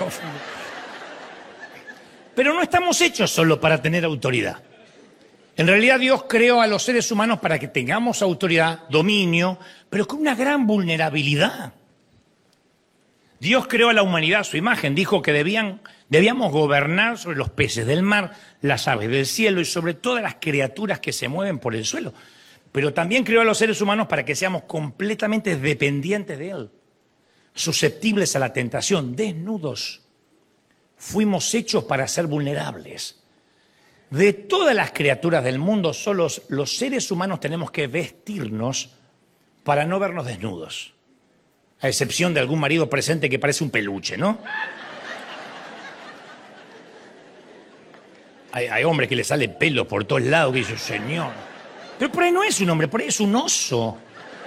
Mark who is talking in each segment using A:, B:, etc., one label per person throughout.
A: confunde. Pero no estamos hechos solo para tener autoridad. En realidad Dios creó a los seres humanos para que tengamos autoridad, dominio, pero con una gran vulnerabilidad. Dios creó a la humanidad a su imagen, dijo que debíamos gobernar sobre los peces del mar, las aves del cielo y sobre todas las criaturas que se mueven por el suelo. Pero también creó a los seres humanos para que seamos completamente dependientes de Él, susceptibles a la tentación, desnudos. Fuimos hechos para ser vulnerables. De todas las criaturas del mundo, solo los seres humanos tenemos que vestirnos para no vernos desnudos. A excepción de algún marido presente que parece un peluche, ¿no? Hay hombres que le sale pelo por todos lados, que dicen, señor. Pero por ahí no es un hombre, por ahí es un oso.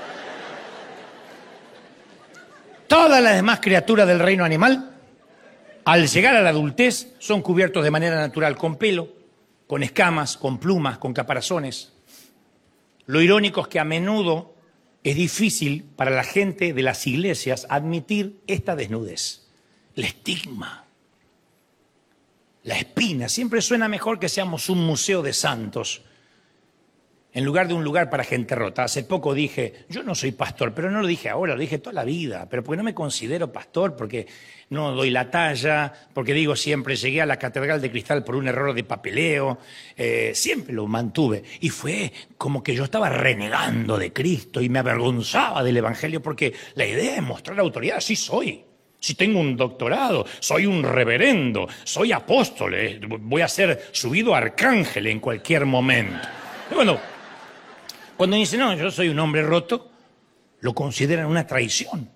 A: Todas las demás criaturas del reino animal, al llegar a la adultez, son cubiertos de manera natural con pelo, con escamas, con plumas, con caparazones. Lo irónico es que a menudo es difícil para la gente de las iglesias admitir esta desnudez. El estigma, la espina, siempre suena mejor que seamos un museo de santos en lugar de un lugar para gente rota. Hace poco dije, yo no soy pastor, pero no lo dije ahora, lo dije toda la vida, pero porque no me considero pastor, porque no doy la talla, porque digo siempre, llegué a la Catedral de Cristal por un error de papeleo, siempre lo mantuve. Y fue como que yo estaba renegando de Cristo y me avergonzaba del Evangelio, porque la idea es mostrar autoridad, sí soy. Si tengo un doctorado, soy un reverendo, soy apóstol, voy a ser subido a arcángel en cualquier momento. Y cuando dicen, no, yo soy un hombre roto, lo consideran una traición.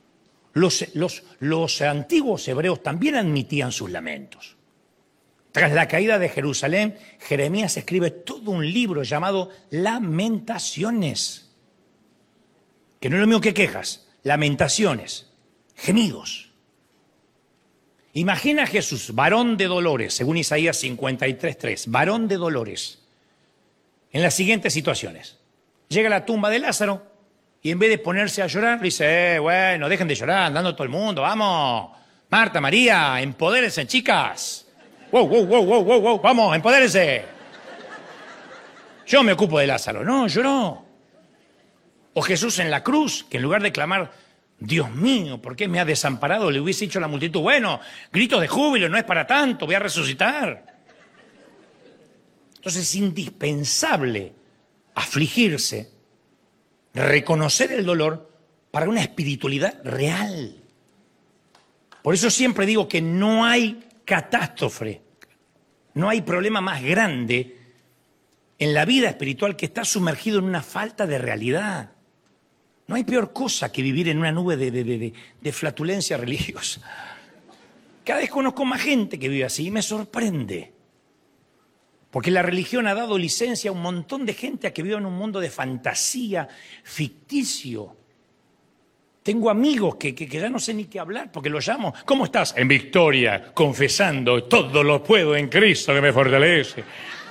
A: Los antiguos hebreos también admitían sus lamentos. Tras la caída de Jerusalén, Jeremías escribe todo un libro llamado Lamentaciones, que no es lo mismo que quejas, lamentaciones, gemidos. Imagina a Jesús, varón de dolores, según Isaías 53:3, varón de dolores, en las siguientes situaciones. Llega a la tumba de Lázaro y en vez de ponerse a llorar, dice, bueno, dejen de llorar, andando todo el mundo, vamos. Marta, María, empodérense, chicas. Wow, vamos, empodérense. Yo me ocupo de Lázaro. No, lloró. O Jesús en la cruz, que en lugar de clamar, Dios mío, ¿por qué me ha desamparado? Le hubiese dicho a la multitud, bueno, gritos de júbilo, no es para tanto, voy a resucitar. Entonces es indispensable afligirse, reconocer el dolor para una espiritualidad real. Por eso siempre digo que no hay catástrofe, no hay problema más grande en la vida espiritual que estar sumergido en una falta de realidad. No hay peor cosa que vivir en una nube de flatulencia religiosa. Cada vez conozco más gente que vive así y me sorprende. Porque la religión ha dado licencia a un montón de gente a que viva en un mundo de fantasía, ficticio. Tengo amigos que ya no sé ni qué hablar porque los llamo. ¿Cómo estás? En victoria, confesando, todo lo puedo en Cristo que me fortalece.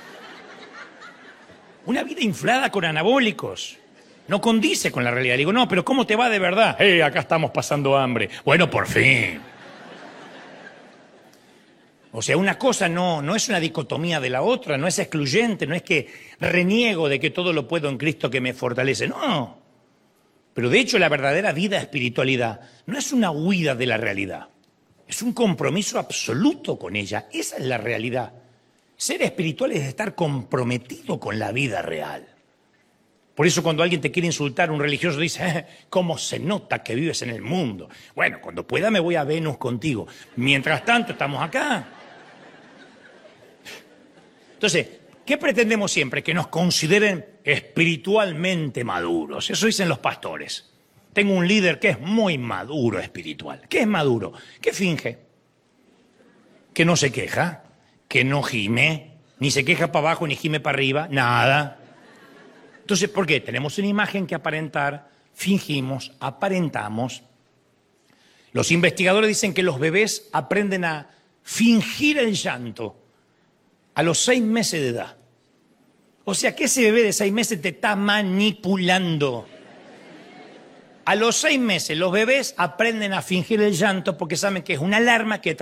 A: Una vida inflada con anabólicos. No condice con la realidad. Le digo, no, pero ¿cómo te va de verdad? Acá estamos pasando hambre. Bueno, por fin. O sea, una cosa no es una dicotomía de la otra, no es excluyente, no es que reniego de que todo lo puedo en Cristo que me fortalece, no. Pero de hecho la verdadera vida espiritualidad no es una huida de la realidad, es un compromiso absoluto con ella, esa es la realidad. Ser espiritual es estar comprometido con la vida real. Por eso cuando alguien te quiere insultar, un religioso dice, ¿cómo se nota que vives en el mundo? Bueno, cuando pueda me voy a Venus contigo, mientras tanto estamos acá. Entonces, ¿qué pretendemos siempre? Que nos consideren espiritualmente maduros. Eso dicen los pastores. Tengo un líder que es muy maduro espiritual. ¿Qué es maduro? Que finge. Que no se queja, que no gime, ni se queja para abajo ni gime para arriba, nada. Entonces, ¿por qué? Tenemos una imagen que aparentar, fingimos, aparentamos. Los investigadores dicen que los bebés aprenden a fingir el llanto a los 6 meses de edad. O sea que ese bebé de 6 meses te está manipulando. A los 6 meses los bebés aprenden a fingir el llanto porque saben que es una alarma que